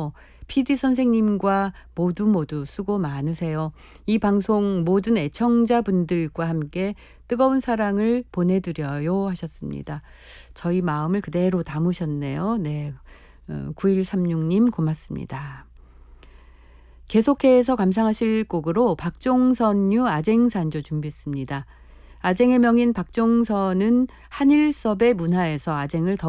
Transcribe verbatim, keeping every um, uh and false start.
하셨네요. 피디 선생님과 모두 모두 수고 많으세요. 이 방송 모든 애청자분들과 함께 뜨거운 사랑을 보내드려요 하셨습니다. 저희 마음을 그대로 담으셨네요. 네, 어, 구일삼육 님 고맙습니다. 계속해서 감상하실 곡으로 박종선유 아쟁산조 준비했습니다. 아쟁의 명인 박종선은 한일섭의 문화에서 아쟁을 더